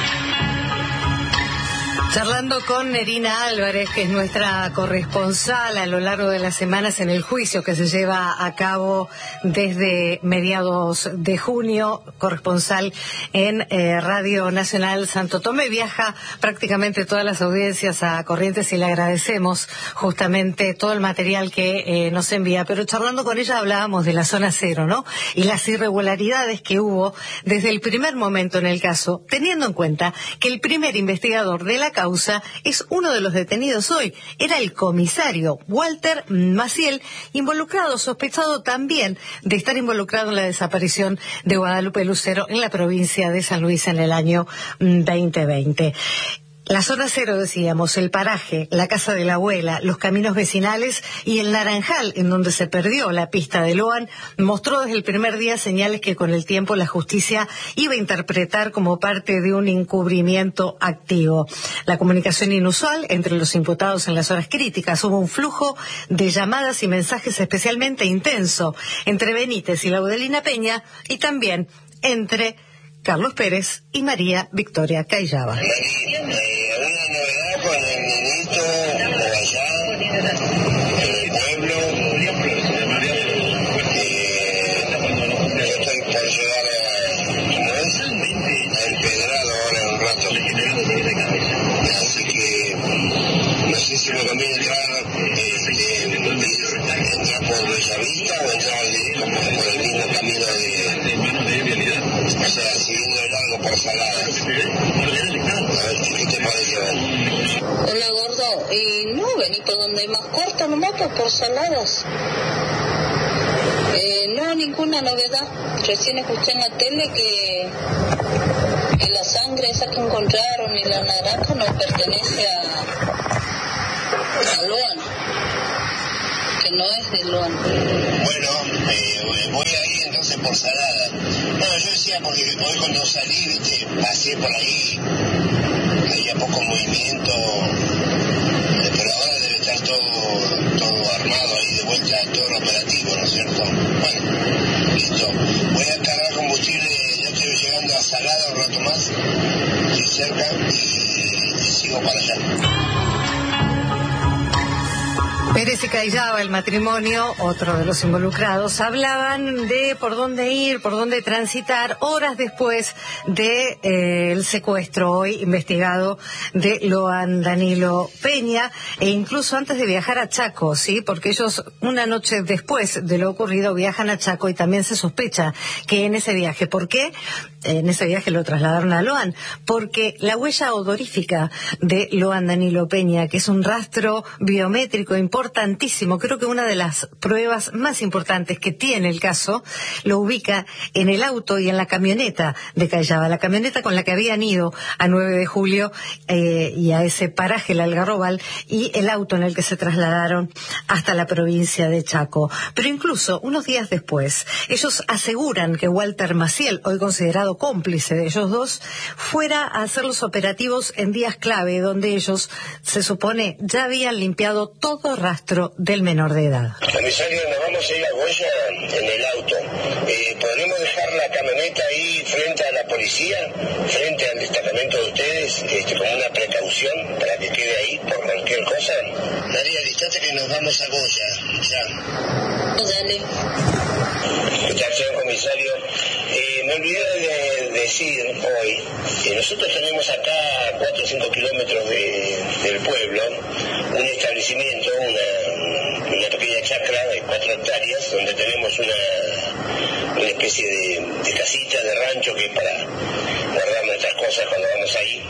Speaker 20: Charlando con Nerina Álvarez, que es nuestra corresponsal a lo largo de las semanas en el juicio que se lleva a cabo desde mediados de junio, corresponsal en eh, Radio Nacional Santo Tomé, viaja prácticamente todas las audiencias a Corrientes y le agradecemos justamente todo el material que eh, nos envía. Pero charlando con ella hablábamos de la zona cero, ¿no? Y las irregularidades que hubo desde el primer momento en el caso, teniendo en cuenta que el primer investigador de la causa es uno de los detenidos hoy. Era el comisario Walter Maciel, involucrado, sospechado también de estar involucrado en la desaparición de Guadalupe Lucero en la provincia de San Luis en el año veinte veinte. La zona cero, decíamos, el paraje, la casa de la abuela, los caminos vecinales y el naranjal, en donde se perdió la pista de Loan, mostró desde el primer día señales que con el tiempo la justicia iba a interpretar como parte de un encubrimiento activo. La comunicación inusual entre los imputados en las horas críticas, hubo un flujo de llamadas y mensajes especialmente intenso entre Benítez y la Udelina Peña, y también entre Carlos Pérez y María Victoria Callaba.
Speaker 22: Si me conviene entrar, este, entrar por Bellavista o entrar directo por, por el mismo camino de, o sea, siguiendo el largo por Saladas. A ver, ¿qué te parece?
Speaker 23: Hola, gordo. Eh, no, vení por donde más corto, nomás pues por Saladas. Eh, no, ninguna novedad. Recién escuché en la tele que, que la sangre esa que encontraron y la naranja no pertenece a a Loan, que no es de Loan.
Speaker 22: Bueno, eh, voy ahí entonces por Salada. No, yo decía porque hoy cuando salí, viste, pasé por ahí, había poco movimiento, eh, pero ahora debe estar todo, todo armado ahí de vuelta, todo operativo, ¿no es cierto? Bueno, listo. Voy a cargar combustible, ya estoy llegando a Salada un rato más, estoy cerca y, y sigo para allá.
Speaker 20: Pérez y Callaba, el matrimonio, otro de los involucrados, hablaban de por dónde ir, por dónde transitar, horas después de eh, el secuestro hoy investigado de Loan Danilo Peña, e incluso antes de viajar a Chaco, ¿sí? Porque ellos una noche después de lo ocurrido viajan a Chaco y también se sospecha que en ese viaje, ¿por qué? En ese viaje lo trasladaron a Loan, porque la huella odorífica de Loan Danilo Peña, que es un rastro biométrico importantísimo, creo que una de las pruebas más importantes que tiene el caso, lo ubica en el auto y en la camioneta de Callaba, la camioneta con la que habían ido a nueve de julio eh, y a ese paraje, el Algarrobal, y el auto en el que se trasladaron hasta la provincia de Chaco. Pero incluso unos días después, ellos aseguran que Walter Maciel, hoy considerado cómplice de ellos dos, fuera a hacer los operativos en días clave, donde ellos, se supone, ya habían limpiado todo rastro del menor de edad.
Speaker 22: Comisario, nos vamos a ir a Goya en el auto. Eh, ¿Podremos dejar la camioneta ahí frente a la policía, frente al destacamento de ustedes, este, como una precaución para que quede ahí por cualquier cosa? María, listate que nos vamos a Goya, ya. Dale. ¿Qué tal, señor comisario? Eh, me olvidé de decir hoy que nosotros tenemos acá a cuatro o cinco kilómetros de, del pueblo un establecimiento, una, una pequeña chacra de cuatro hectáreas donde tenemos una, una especie de, de casita, de rancho que es para guardar nuestras cosas cuando vamos ahí.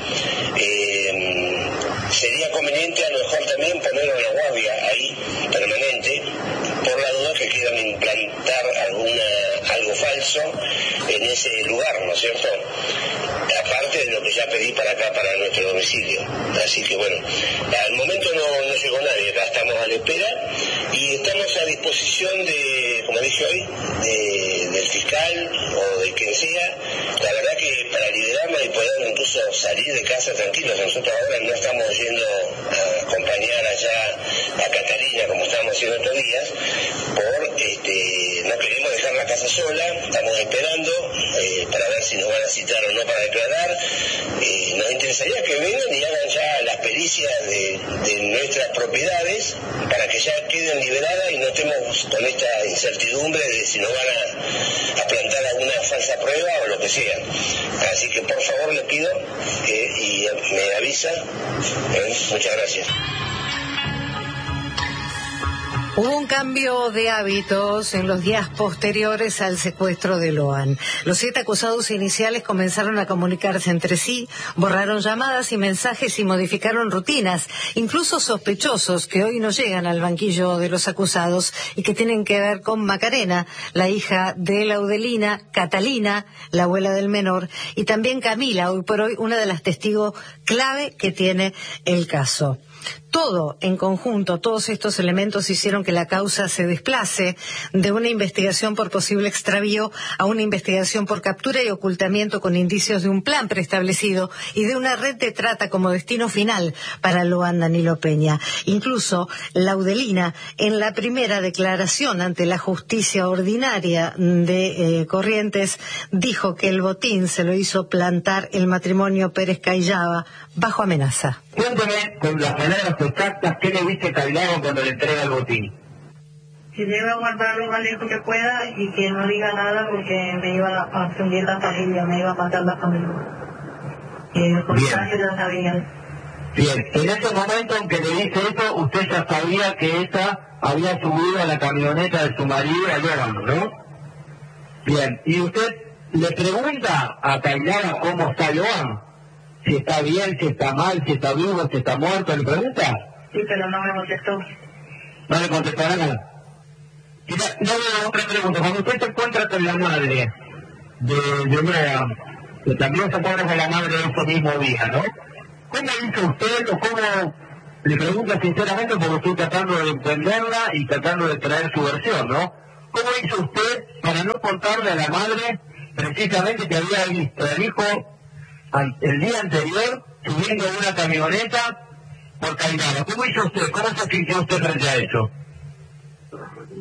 Speaker 22: Eh, sería conveniente a lo mejor también poner una guardia ahí permanente por la duda que quieran implantar alguna algo falso en ese lugar, ¿no es cierto? Aparte de lo que ya pedí para acá, para nuestro domicilio. Así que bueno, al momento no, no llegó nadie, acá estamos a la espera y estamos a disposición de, como dije hoy, de, del fiscal o de quien sea, la verdad que para liderarnos y poder incluso salir de casa tranquilos. Nosotros ahora no estamos yendo a acompañar allá a Catalina como estábamos haciendo estos días, por este, no queremos dejar la casa sola, estamos esperando eh, para ver si nos van a citar o no para declarar. Eh, nos interesaría que vengan y hagan ya las pericias de, de nuestras propiedades para que ya queden liberadas y no estemos con esta incertidumbre de si nos van a, a plantar alguna falsa prueba o lo que sea. Así que por favor le pido que y me avisa. Eh, muchas gracias.
Speaker 20: Hubo un cambio de hábitos en los días posteriores al secuestro de Loan. Los siete acusados iniciales comenzaron a comunicarse entre sí, borraron llamadas y mensajes y modificaron rutinas, incluso sospechosos que hoy no llegan al banquillo de los acusados y que tienen que ver con Macarena, la hija de Laudelina, Catalina, la abuela del menor, y también Camila, hoy por hoy una de las testigos clave que tiene el caso. Todo en conjunto, todos estos elementos hicieron que la causa se desplace de una investigación por posible extravío a una investigación por captura y ocultamiento con indicios de un plan preestablecido y de una red de trata como destino final para Loan Danilo Peña. Incluso Laudelina, en la primera declaración ante la justicia ordinaria de eh, Corrientes, dijo que el botín se lo hizo plantar el matrimonio Pérez Callaba bajo amenaza.
Speaker 1: Cuéntame con las palabras exactas qué le dice Callaba cuando le entrega el botín.
Speaker 23: Que debe guardar lo más lejos que pueda y que no diga nada porque me iba a fundir la familia, me iba a matar la familia. Y los comisarios ya sabían.
Speaker 1: Bien, en ese momento en que le dice eso, usted ya sabía que esa había subido a la camioneta de su marido a Loan, ¿no? Bien, y usted le pregunta a Callaba cómo está Loan. Si está bien, si está mal, si está vivo, si está muerto, ¿le pregunta?
Speaker 23: Sí, pero no me contestó.
Speaker 1: No le contestará nada. Mira, no le otra pregunta. Cuando usted se encuentra con la madre de, de Loan, que también se encuentra con la madre de ese mismo día, ¿no? ¿Cómo hizo usted o cómo, le pregunto sinceramente porque estoy tratando de entenderla y tratando de traer su versión, ¿no? ¿Cómo hizo usted para no contarle a la madre precisamente que había visto al hijo el día anterior subiendo una camioneta por Callaba? ¿Cómo hizo usted? ¿Cómo se sintió usted frente a eso?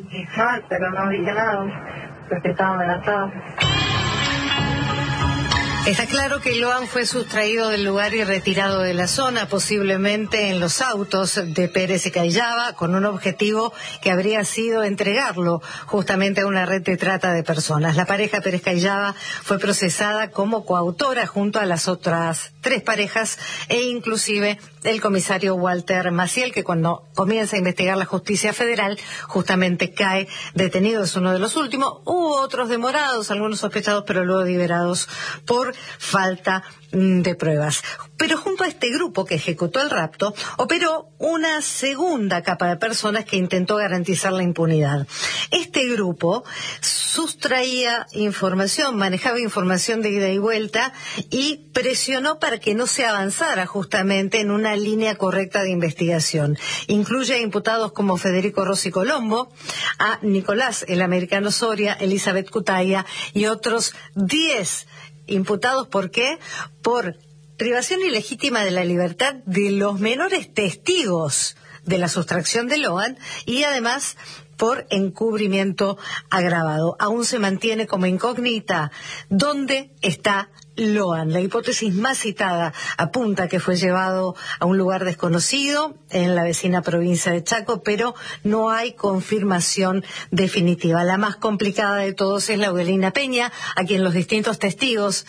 Speaker 23: Mal, pero no dije nada, porque estaba amenazado.
Speaker 20: Está claro que Loan fue sustraído del lugar y retirado de la zona, posiblemente en los autos de Pérez y Cayaba, con un objetivo que habría sido entregarlo justamente a una red de trata de personas. La pareja Pérez Cayaba fue procesada como coautora junto a las otras tres parejas e inclusive el comisario Walter Maciel, que cuando comienza a investigar la justicia federal justamente cae detenido, es uno de los últimos. Hubo otros demorados, algunos sospechados, pero luego liberados por falta de pruebas. Pero junto a este grupo que ejecutó el rapto, operó una segunda capa de personas que intentó garantizar la impunidad. Este grupo sustraía información, manejaba información de ida y vuelta y presionó para que no se avanzara justamente en una línea correcta de investigación. Incluye a imputados como Federico Rossi Colombo, a Nicolás el Americano Soria, Elizabeth Cutaya y otros diez imputados. ¿Por qué? Por privación ilegítima de la libertad de los menores testigos de la sustracción de Loan y además por encubrimiento agravado. Aún se mantiene como incógnita dónde está Loan. La hipótesis más citada apunta que fue llevado a un lugar desconocido en la vecina provincia de Chaco, pero no hay confirmación definitiva. La más complicada de todos es la Aurelina Peña, a quien los distintos testigos,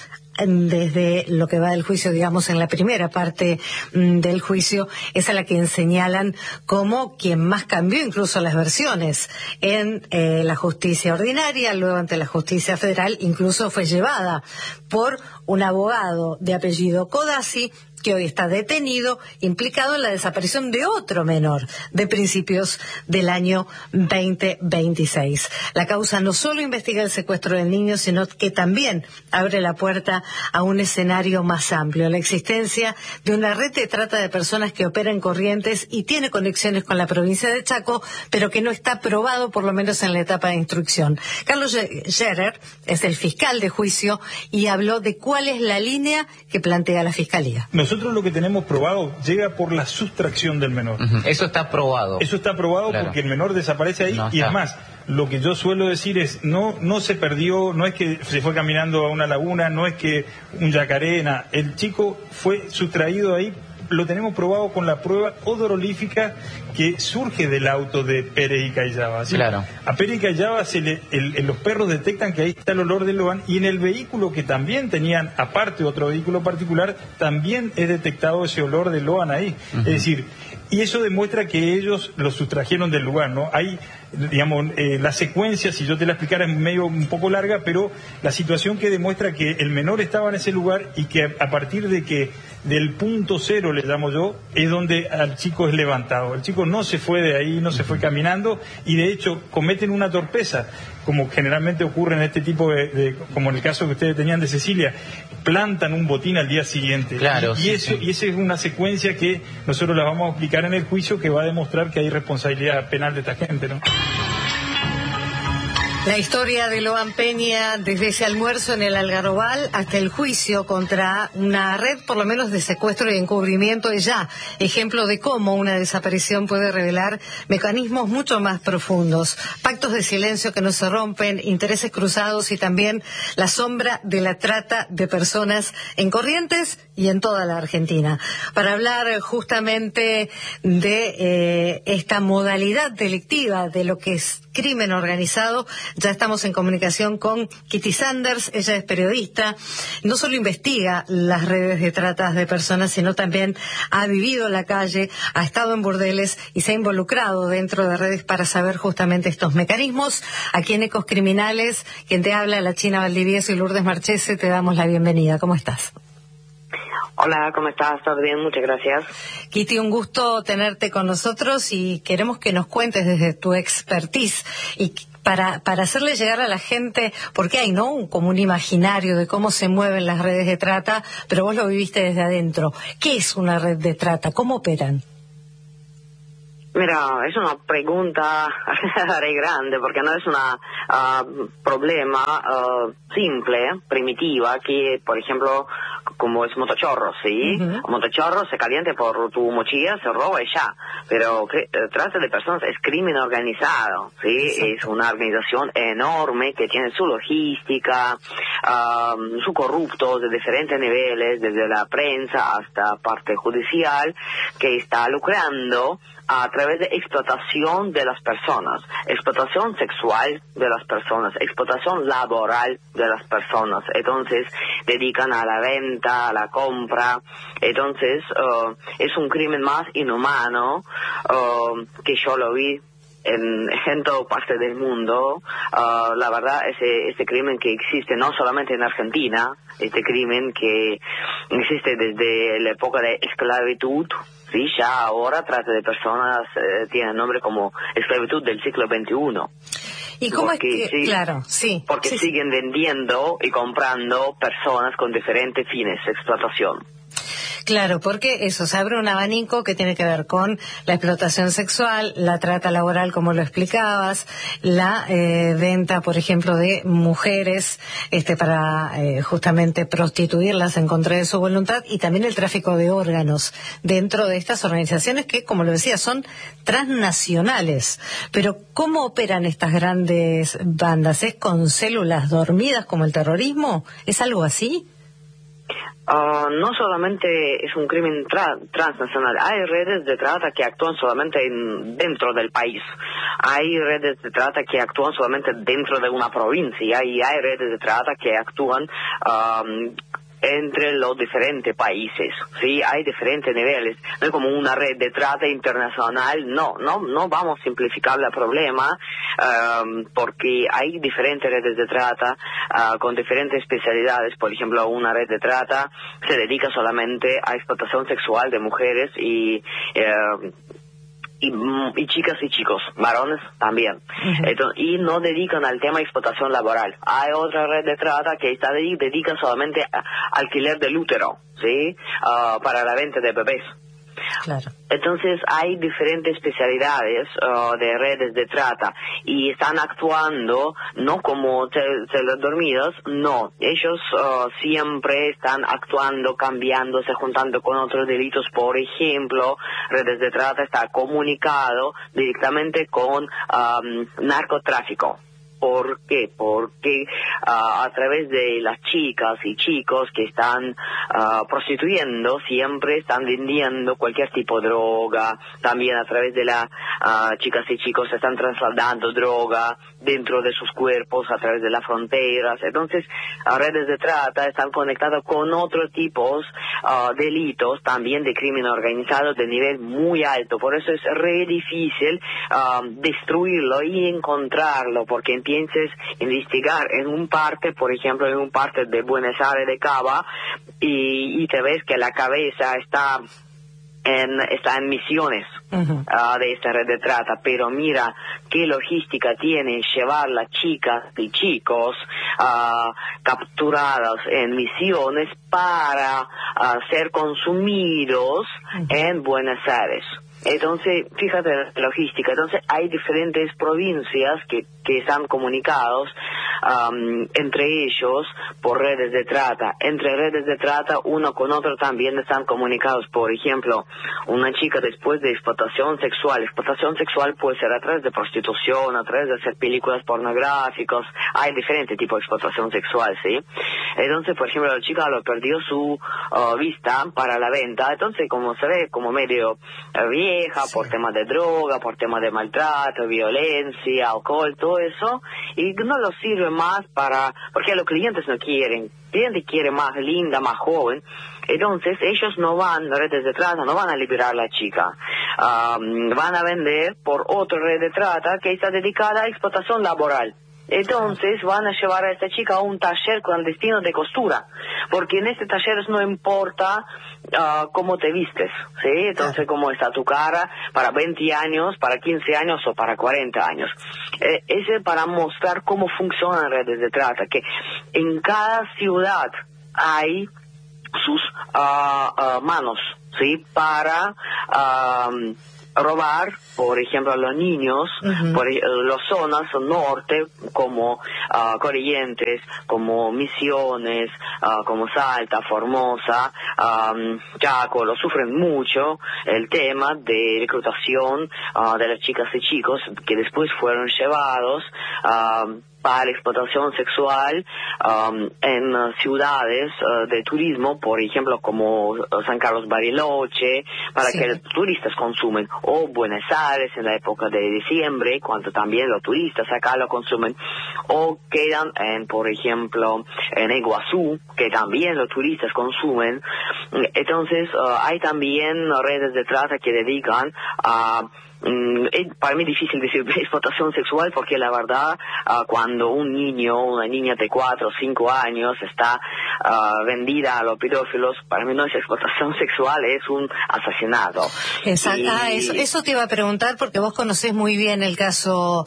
Speaker 20: desde lo que va del juicio, digamos, en la primera parte mm, del juicio, es a la que señalan como quien más cambió incluso las versiones en eh, la justicia ordinaria, luego ante la justicia federal, incluso fue llevada por un abogado de apellido Codazzi, que hoy está detenido, implicado en la desaparición de otro menor de principios del año veinte veintiséis. La causa no solo investiga el secuestro del niño, sino que también abre la puerta a un escenario más amplio, la existencia de una red de trata de personas que opera en Corrientes y tiene conexiones con la provincia de Chaco, pero que no está probado, por lo menos en la etapa de instrucción. Carlos Scherer es el fiscal de juicio y habló de cuál es la línea que plantea la Fiscalía.
Speaker 3: Nosotros lo que tenemos probado llega por la sustracción del menor.
Speaker 4: Uh-huh. Eso está probado.
Speaker 3: Eso está probado, claro, porque el menor desaparece ahí. No y es más, lo que yo suelo decir es, no no se perdió, no es que se fue caminando a una laguna, no es que un yacaré, nada. El chico fue sustraído ahí. Lo tenemos probado con la prueba odorífica que surge del auto de Pérez y Cayaba. ¿Sí?
Speaker 4: Claro.
Speaker 3: A Pérez y Cayaba se le, el, el, los perros detectan que ahí está el olor de Loan, y en el vehículo que también tenían, aparte otro vehículo particular, también es detectado ese olor de Loan ahí. Uh-huh. Es decir, y eso demuestra que ellos lo sustrajeron del lugar, ¿no? Hay, digamos, eh, la secuencia, si yo te la explicara, es medio un poco larga, pero la situación que demuestra que el menor estaba en ese lugar y que a partir de que del punto cero, le llamo yo, es donde al chico es levantado. El chico no se fue de ahí, no se fue caminando, y de hecho cometen una torpeza, como generalmente ocurre en este tipo de, de como en el caso que ustedes tenían de Cecilia, plantan un botín al día siguiente.
Speaker 4: Claro,
Speaker 3: y, y
Speaker 4: sí,
Speaker 3: eso,
Speaker 4: sí.
Speaker 3: y esa es una secuencia que nosotros la vamos a explicar en el juicio, que va a demostrar que hay responsabilidad penal de esta gente, ¿no?
Speaker 20: La historia de Loan Peña, desde ese almuerzo en el Algarrobal hasta el juicio contra una red, por lo menos de secuestro y encubrimiento, es ya ejemplo de cómo una desaparición puede revelar mecanismos mucho más profundos, pactos de silencio que no se rompen, intereses cruzados y también la sombra de la trata de personas en Corrientes y en toda la Argentina. Para hablar justamente de eh, esta modalidad delictiva, de lo que es crimen organizado, ya estamos en comunicación con Kitty Sanders. Ella es periodista, no solo investiga las redes de tratas de personas, sino también ha vivido en la calle, ha estado en burdeles y se ha involucrado dentro de redes para saber justamente estos mecanismos. Aquí en Ecos Criminales, quien te habla, la China Valdivieso y Lourdes Marchese, te damos la bienvenida. ¿Cómo estás?
Speaker 5: Hola, ¿cómo estás? ¿Todo bien? Muchas gracias.
Speaker 20: Kitty, un gusto tenerte con nosotros y queremos que nos cuentes desde tu expertise y para, para hacerle llegar a la gente, porque hay, ¿no?, un, como un imaginario de cómo se mueven las redes de trata, pero vos lo viviste desde adentro. ¿Qué es una red de trata? ¿Cómo operan?
Speaker 5: Mira, es una pregunta re grande porque no es un uh, problema uh, simple, primitiva, que por ejemplo, como es motochorro, ¿sí? Uh-huh. Motochorro se caliente por tu mochila, se roba y ya. Pero que, trata de personas es crimen organizado, ¿sí? Exacto. Es una organización enorme que tiene su logística, um, su corruptos de diferentes niveles, desde la prensa hasta parte judicial, que está lucrando a través de explotación de las personas, explotación sexual de las personas, explotación laboral de las personas. Entonces, dedican a la venta, a la compra. Entonces, uh, es un crimen más inhumano uh, que yo lo vi en, en toda parte del mundo. Uh, la verdad, ese, este crimen que existe no solamente en Argentina, este crimen que existe desde la época de esclavitud. Sí, ya ahora trata de personas eh, tiene nombre como esclavitud del siglo veintiuno.
Speaker 20: ¿Y cómo
Speaker 5: porque
Speaker 20: es que,
Speaker 5: sí,
Speaker 20: claro, sí.
Speaker 5: Porque
Speaker 20: sí,
Speaker 5: siguen
Speaker 20: sí.
Speaker 5: vendiendo y comprando personas con diferentes fines de explotación.
Speaker 20: Claro, porque eso, se abre un abanico que tiene que ver con la explotación sexual, la trata laboral, como lo explicabas, la eh, venta, por ejemplo, de mujeres este, para eh, justamente prostituirlas en contra de su voluntad, y también el tráfico de órganos dentro de estas organizaciones que, como lo decía, son transnacionales. Pero, ¿cómo operan estas grandes bandas? ¿Es con células dormidas como el terrorismo? ¿Es algo así?
Speaker 5: Uh, no solamente es un crimen tra- transnacional, hay redes de trata que actúan solamente en, dentro del país, hay redes de trata que actúan solamente dentro de una provincia y hay redes de trata que actúan um, entre los diferentes países, sí, hay diferentes niveles, no es como una red de trata internacional, no, no, no vamos a simplificar el problema, um, porque hay diferentes redes de trata uh, con diferentes especialidades. Por ejemplo, una red de trata se dedica solamente a explotación sexual de mujeres y uh, Y, y chicas y chicos, varones también. Uh-huh. Entonces, y no dedican al tema de explotación laboral. Hay otra red de trata que está de, dedica solamente a alquiler del útero, ¿sí? Uh, para la venta de bebés.
Speaker 20: Claro.
Speaker 5: Entonces hay diferentes especialidades uh, de redes de trata y están actuando no como celos dormidos, no, ellos uh, siempre están actuando, cambiándose, juntando con otros delitos. Por ejemplo, redes de trata está comunicado directamente con um, narcotráfico. ¿Por qué? Porque uh, a través de las chicas y chicos que están uh, prostituyendo, siempre están vendiendo cualquier tipo de droga. También a través de las uh, chicas y chicos están trasladando droga dentro de sus cuerpos a través de las fronteras. Entonces, uh, redes de trata están conectadas con otros tipos uh, delitos, también de crimen organizado de nivel muy alto. Por eso es re difícil uh, destruirlo y encontrarlo, porque pienses investigar en un parte, por ejemplo, en un parte de Buenos Aires de Cava, y, y te ves que la cabeza está en, está en Misiones uh-huh. uh, de esta red de trata, pero mira qué logística tiene llevar las chicas y chicos uh, capturados en Misiones para uh, ser consumidos uh-huh. en Buenos Aires. Entonces, fíjate la logística. Entonces, hay diferentes provincias que, que están comunicados um, entre ellos por redes de trata. Entre redes de trata, uno con otro también están comunicados. Por ejemplo, una chica después de explotación sexual. Explotación sexual puede ser a través de prostitución, a través de hacer películas pornográficas. Hay diferentes tipos de explotación sexual, ¿sí? Entonces, por ejemplo, la chica lo perdió su uh, vista para la venta. Entonces, como se ve, como medio uh, bien, Sí. por temas de droga, por temas de maltrato, violencia, alcohol, todo eso, y no lo sirve más para, porque los clientes no quieren, el cliente quiere más linda, más joven. Entonces ellos no van, redes de trata, no van a liberar a la chica, um, van a vender por otra red de trata que está dedicada a explotación laboral. Entonces van a llevar a esta chica a un taller clandestino de costura, porque en este taller no importa uh, cómo te vistes, ¿sí? Entonces cómo está tu cara para veinte años, para quince años o para cuarenta años. Eh, ese para mostrar cómo funcionan redes de trata, que en cada ciudad hay sus uh, uh, manos, ¿sí? Para... Uh, robar, por ejemplo, a los niños, uh-huh. por las zonas norte, como uh, Corrientes, como Misiones, uh, como Salta, Formosa, um, Chaco, lo sufren mucho el tema de reclutación uh, de las chicas y chicos que después fueron llevados uh, para explotación sexual um, en uh, ciudades uh, de turismo, por ejemplo, como uh, San Carlos Bariloche, para sí. que los turistas consumen, o Buenos Aires en la época de diciembre, cuando también los turistas acá lo consumen, o quedan en, por ejemplo, en Iguazú, que también los turistas consumen. Entonces, uh, hay también redes de trata que dedican a Mm, para mí es difícil decir explotación sexual porque la verdad uh, cuando un niño, una niña de cuatro o cinco años está uh, vendida a los pedófilos, para mí no es explotación sexual, es un asesinato.
Speaker 20: Exacto. Y... Ah, eso, eso te iba a preguntar porque vos conocés muy bien el caso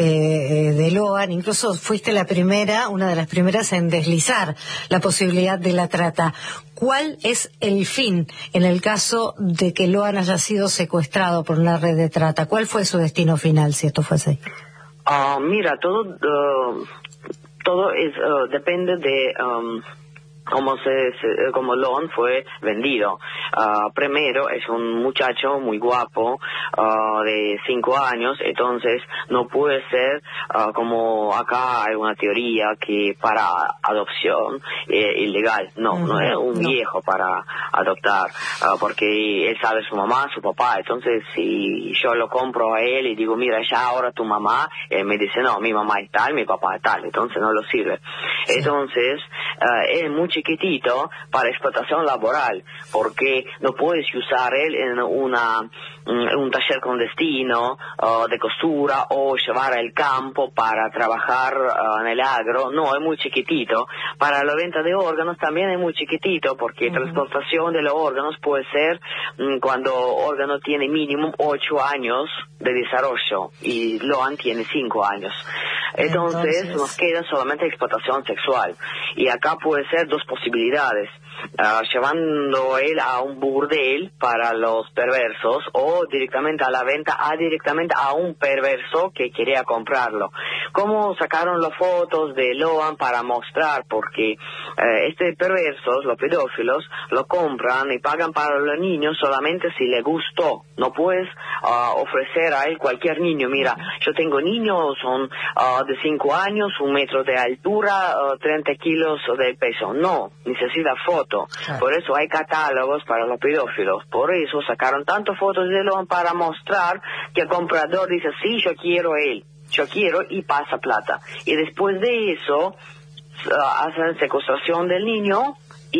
Speaker 20: eh, de Loan, incluso fuiste la primera, una de las primeras en deslizar la posibilidad de la trata. ¿Cuál es el fin en el caso de que Loan haya sido secuestrado por una red de trata? ¿Cuál fue su destino final, si esto fuese?
Speaker 5: Uh, mira, todo uh, todo es uh, depende de um, cómo se, se cómo Loan fue vendido. Uh, primero es un muchacho muy guapo uh, de cinco años, entonces no puede ser uh, como acá hay una teoría que para adopción es ilegal. No, uh-huh. no es un no. viejo para adoptar, uh, porque él sabe su mamá, su papá. Entonces si yo lo compro a él y digo, mira, ya ahora tu mamá, él me dice, no, mi mamá es tal, mi papá es tal, entonces no lo sirve. Sí. Entonces uh, es muy chiquitito para explotación laboral, porque no puedes usar él en una en un taller clandestino uh, de costura o llevar al campo para trabajar uh, en el agro. No, es muy chiquitito. Para la venta de órganos también es muy chiquitito, porque uh-huh. transportación de los órganos puede ser um, cuando órgano tiene mínimo ocho años de desarrollo y Loan tiene cinco años. Entonces, Entonces nos queda solamente explotación sexual. Y acá puede ser dos posibilidades. Uh, llevando él a un burdel para los perversos o directamente a la venta a directamente a un perverso que quería comprarlo. ¿Cómo sacaron las fotos de Loan para mostrar? Porque uh, este perversos, los pedófilos, lo compran y pagan para los niños solamente si le gustó. No puedes uh, ofrecer a él cualquier niño. Mira, yo tengo niños, son uh, de cinco años, un metro de altura, uh, treinta kilos de peso. No, necesita fotos. Por eso hay catálogos para los pedófilos. Por eso sacaron tantas fotos de Loan para mostrar que el comprador dice, sí, yo quiero él, yo quiero, y pasa plata. Y después de eso uh, hacen secuestración del niño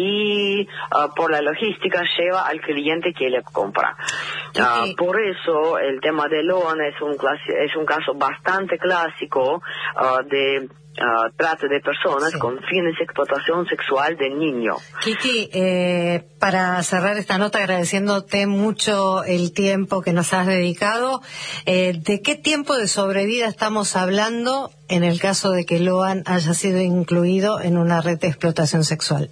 Speaker 5: y uh, por la logística lleva al cliente que le compra. Uh, por eso el tema de Loan es un, clasi- es un caso bastante clásico uh, de Uh, trata de personas sí. con fines de explotación sexual de niño.
Speaker 20: Kitty, eh, para cerrar esta nota agradeciéndote mucho el tiempo que nos has dedicado, eh, ¿de qué tiempo de sobrevida estamos hablando en el caso de que Loan haya sido incluido en una red de explotación sexual?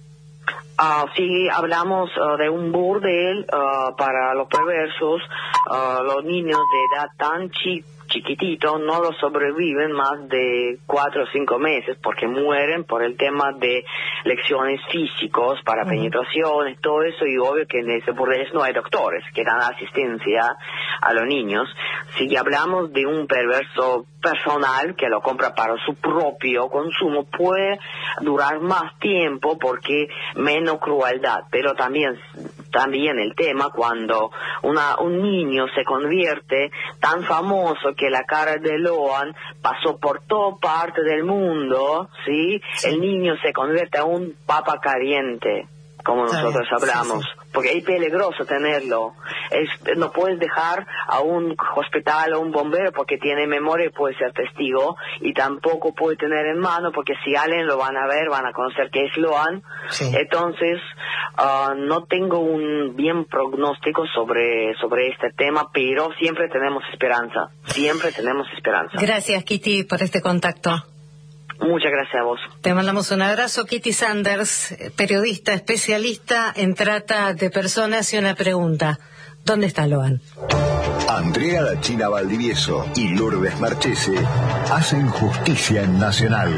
Speaker 5: Uh, si hablamos uh, de un burdel uh, para los perversos, uh, los niños de edad tan chica chiquitito no lo sobreviven más de cuatro o cinco meses porque mueren por el tema de lecciones físicos para uh-huh. penetraciones, todo eso, y obvio que en ese burdel no hay doctores que dan asistencia a los niños. Si hablamos de un perverso personal que lo compra para su propio consumo, puede durar más tiempo porque menos crueldad, pero también también el tema cuando una, un niño se convierte tan famoso que la cara de Loan pasó por toda parte del mundo, ¿sí? Sí. El niño se convierte a un papa caliente, como nosotros hablamos, sí, sí. porque es peligroso tenerlo. Es, no puedes dejar a un hospital o un bombero porque tiene memoria y puede ser testigo, y tampoco puede tener en mano porque si alguien lo van a ver, van a conocer que es Loan. Sí. Entonces, uh, no tengo un bien pronóstico sobre, sobre este tema, pero siempre tenemos esperanza, siempre tenemos esperanza.
Speaker 20: Gracias, Kitty, por este contacto.
Speaker 5: Muchas gracias a vos.
Speaker 20: Te mandamos un abrazo. Kitty Sanders, periodista especialista en trata de personas, y una pregunta. ¿Dónde está Loan?
Speaker 2: Andrea La China Valdivieso y Lourdes Marchese hacen justicia en Nacional.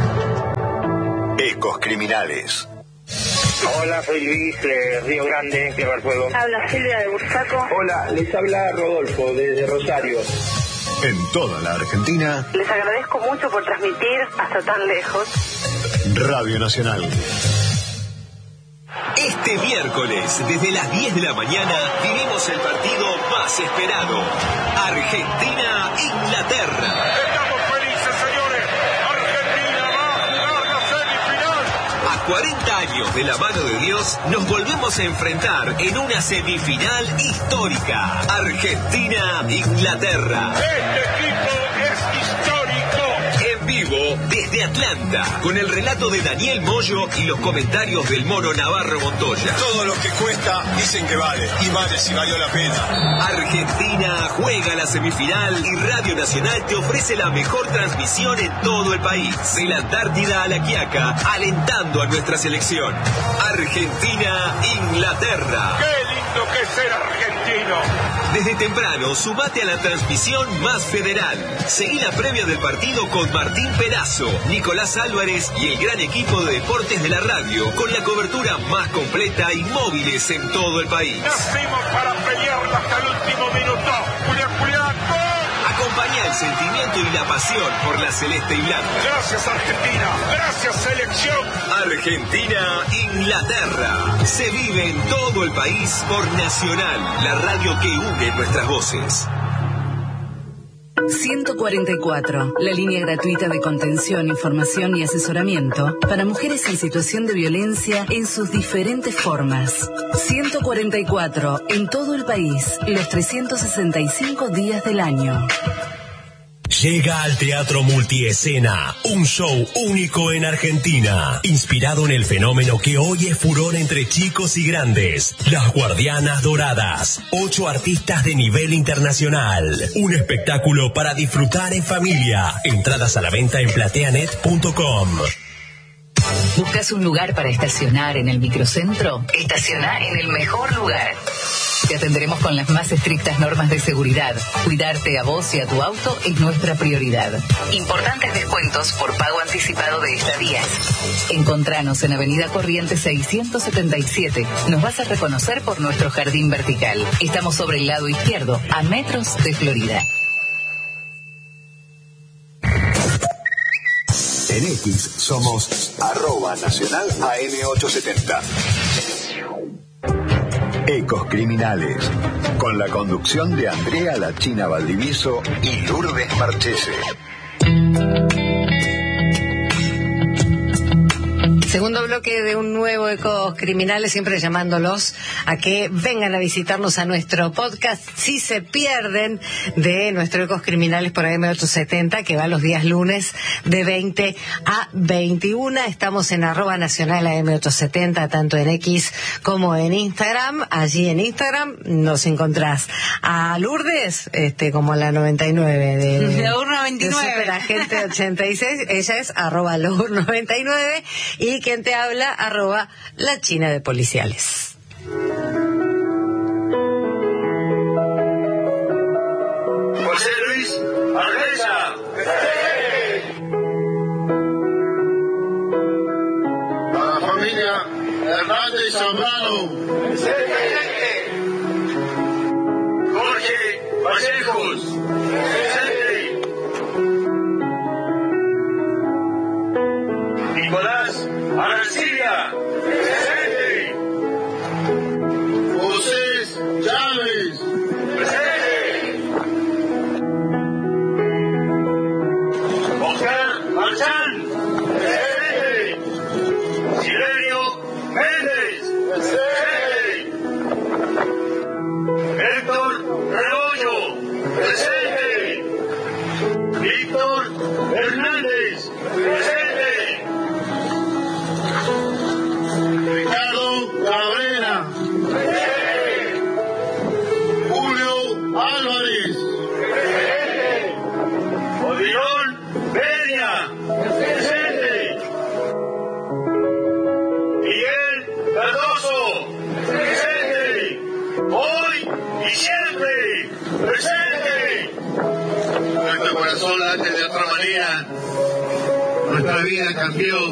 Speaker 2: Ecos Criminales.
Speaker 1: Hola, soy Luis de Río Grande, Tierra del Fuego.
Speaker 23: Habla Silvia de Bursaco.
Speaker 1: Hola, les habla Rodolfo desde Rosario.
Speaker 2: En toda la Argentina,
Speaker 23: Les agradezco mucho por transmitir hasta tan lejos.
Speaker 2: Radio Nacional.
Speaker 4: Este miércoles, desde las diez de la mañana, vivimos el partido más esperado. Argentina-Inglaterra.
Speaker 10: Estamos felices, señores. Argentina va a jugar la semifinal.
Speaker 4: A cuarenta años de la mano de Dios, nos volvemos a enfrentar en una semifinal histórica. Argentina-Inglaterra.
Speaker 10: Este equipo es histórico.
Speaker 4: En vivo desde Atlanta, con el relato de Daniel Moyo y los comentarios del mono Navarro Montoya.
Speaker 6: Todo lo que cuesta dicen que vale, y vale si valió la pena.
Speaker 4: Argentina juega la semifinal y Radio Nacional te ofrece la mejor transmisión en todo el país. De la Antártida a la Quiaca, alentando a nuestra selección. Argentina-Inglaterra.
Speaker 10: ¡Qué lindo que es ser argentino!
Speaker 4: Desde temprano, sumate a la transmisión más federal. Seguí la previa del partido con Martín Perazo, Nicolás Álvarez y el gran equipo de deportes de la radio, con la cobertura más completa y móviles en todo el país.
Speaker 10: Nacimos para pelearla hasta el último minuto. ¡Julián, Julián! ¡Gol!
Speaker 4: Acompañá el sentimiento y la pasión por la celeste y blanca.
Speaker 10: Gracias, Argentina. Gracias, selección.
Speaker 4: Argentina-Inglaterra. Se vive en todo el país por Nacional, la radio que une nuestras voces.
Speaker 7: ciento cuarenta y cuatro, la línea gratuita de contención, información y asesoramiento para mujeres en situación de violencia en sus diferentes formas. ciento cuarenta y cuatro, en todo el país, los trescientos sesenta y cinco días del año.
Speaker 18: Llega al Teatro Multiescena, un show único en Argentina, inspirado en el fenómeno que hoy es furor entre chicos y grandes, Las Guardianas Doradas, ocho artistas de nivel internacional, un espectáculo para disfrutar en familia, entradas a la venta en plateanet punto com.
Speaker 7: ¿Buscas un lugar para estacionar en el microcentro? Estaciona en el mejor lugar. Te atenderemos con las más estrictas normas de seguridad. Cuidarte a vos y a tu auto es nuestra prioridad. Importantes descuentos por pago anticipado de estadías. Encontranos en Avenida Corrientes seiscientos setenta y siete. Nos vas a reconocer por nuestro jardín vertical. Estamos sobre el lado izquierdo, a metros de Florida.
Speaker 2: En X somos arroba nacional A M ochocientos setenta. Ecos Criminales, con la conducción de Andrea La China Valdivieso y Lourdes Marchese.
Speaker 20: Segundo bloque de un nuevo Ecos Criminales, siempre llamándolos a que vengan a visitarnos a nuestro podcast si se pierden de nuestro Ecos Criminales por A M ochocientos setenta, que va los días lunes de veinte a veintiuno. Estamos en arroba nacional A M ochocientos setenta, tanto en X como en Instagram. Allí en Instagram nos encontrás a Lourdes, este, como la noventa y nueve de,
Speaker 8: la U noventa y nueve.
Speaker 20: de Superagente ochenta y seis. Ella es arroba Lour noventa y nueve. Y quien te habla, arroba la China de Policiales.
Speaker 10: José Luis Ardeza.
Speaker 6: La familia Hernández Zambrano.
Speaker 10: Jorge Vallejos. Nicolás Arancilla. Presente.
Speaker 6: José Chávez.
Speaker 10: Presente. Oscar Marchán. Presente. Silenio Méndez. Presente. Héctor Rebollo. Presente. Víctor Hernández. Presente.
Speaker 6: Ricardo Cabrera.
Speaker 10: Presente.
Speaker 6: Julio Álvarez.
Speaker 10: Presente. Odilón Peña. Presente. Miguel Cardoso. Presente. Hoy
Speaker 8: ¡Presente! Nuestro corazón late de otra manera. Nuestra vida cambió.